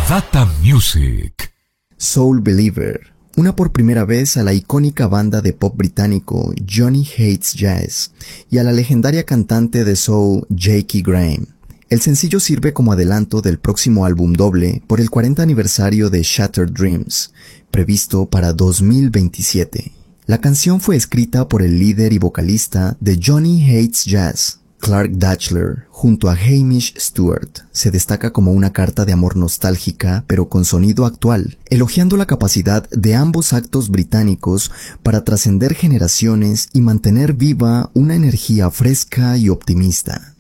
Data Music. Soul Believer, una por primera vez a la icónica banda de pop británico Johnny Hates Jazz y a la legendaria cantante de soul Jackie Graham. El sencillo sirve como adelanto del próximo álbum doble por el 40 aniversario de Shattered Dreams, previsto para 2027. La canción fue escrita por el líder y vocalista de Johnny Hates Jazz, Clark Dachler, junto a Hamish Stewart. Se destaca como una carta de amor nostálgica, pero con sonido actual, elogiando la capacidad de ambos actos británicos para trascender generaciones y mantener viva una energía fresca y optimista.